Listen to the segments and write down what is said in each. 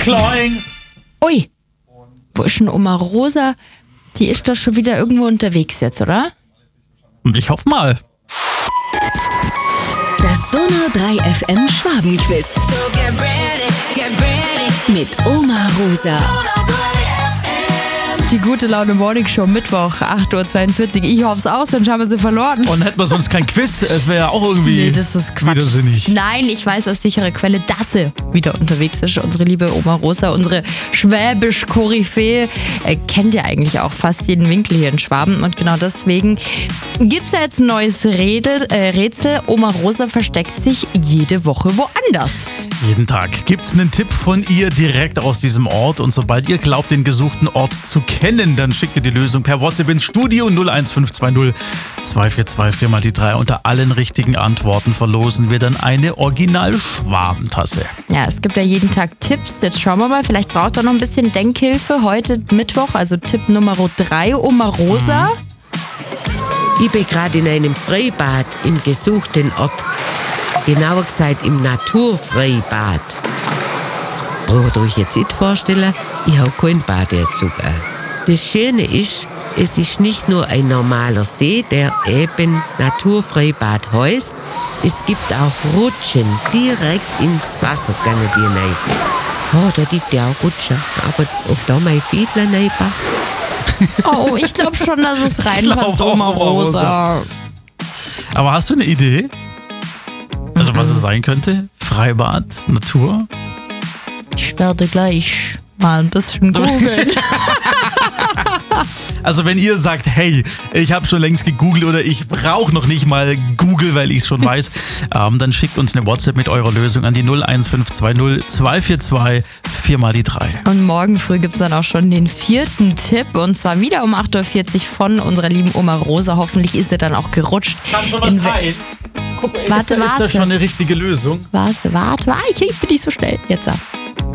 Klein. Ui, wo ist denn Oma Rosa? Die ist doch schon wieder irgendwo unterwegs jetzt, oder? Ich hoffe mal. Das Donau 3 FM Schwabenquiz. Mit Oma Rosa. Die gute Laune Morning Show, Mittwoch, 8.42 Uhr. Ich hoffe es auch, sonst haben wir sie verloren. Und hätten wir sonst kein Quiz, es wäre ja auch irgendwie Nee, das ist Quatsch. widersinnig. Nein, ich weiß aus sicherer Quelle, dass sie wieder unterwegs ist. Unsere liebe Oma Rosa, unsere Schwäbisch-Koryphäe, kennt ja eigentlich auch fast jeden Winkel hier in Schwaben. Und genau deswegen gibt es ja jetzt ein neues Rätsel. Oma Rosa versteckt sich jede Woche woanders. Jeden Tag gibt es einen Tipp von ihr direkt aus diesem Ort. Und sobald ihr glaubt, den gesuchten Ort zu kennen, dann schickt ihr die Lösung per WhatsApp ins Studio 01520 242 4 mal die 3. Unter allen richtigen Antworten verlosen wir dann eine Original-Schwabentasse. Ja, es gibt ja jeden Tag Tipps. Jetzt schauen wir mal, vielleicht braucht ihr noch ein bisschen Denkhilfe. Heute Mittwoch, also Tipp Nummer 3, Oma Rosa. Ich bin gerade in einem Freibad im gesuchten Ort. Genauer gesagt im Naturfreibad. Braucht euch jetzt nicht vorstellen, ich habe keinen Badeanzug an. Das Schöne ist, es ist nicht nur ein normaler See, der eben Naturfreibad heißt. Es gibt auch Rutschen direkt ins Wasser, gehen die rein. Oh, da gibt ja auch Rutschen, aber ob da mein Fiedler reinpasst? Oh, ich glaube schon, dass es reinpasst, glaub auch, Oma Rosa. Aber hast du eine Idee? Also was es sein könnte? Freibad, Natur? Ich werde gleich mal ein bisschen googeln. Also wenn ihr sagt, hey, ich habe schon längst gegoogelt oder ich brauche noch nicht mal Google, weil ich es schon weiß, dann schickt uns eine WhatsApp mit eurer Lösung an die 01520 242 4 mal die 3. Und morgen früh gibt es dann auch schon den 4. Tipp. Und zwar wieder um 8.40 Uhr von unserer lieben Oma Rosa. Hoffentlich ist er dann auch gerutscht. Kam schon was rein? Guck mal, Warte. Ist das schon eine richtige Lösung? Warte. Ich bin nicht so schnell. Jetzt ab.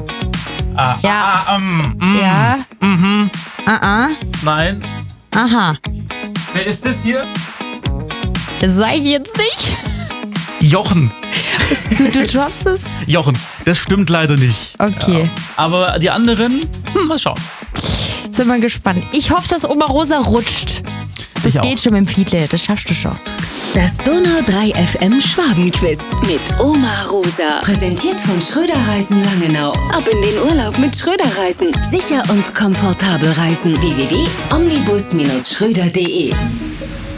Ja. Ja. Nein. Aha. Wer ist das hier? Das sage ich jetzt nicht. Jochen. Du droppst es? Jochen, das stimmt leider nicht. Okay. Ja. Aber die anderen, mal schauen. Sind wir gespannt. Ich hoffe, dass Oma Rosa rutscht. Das Ich auch. geht schon mit dem Fiedle. Das schaffst du schon. Das Donau 3 FM Schwabenquiz mit Oma Rosa. Präsentiert von Schröder Reisen Langenau. Ab in den Urlaub mit Schröder Reisen. Sicher und komfortabel reisen. www.omnibus-schröder.de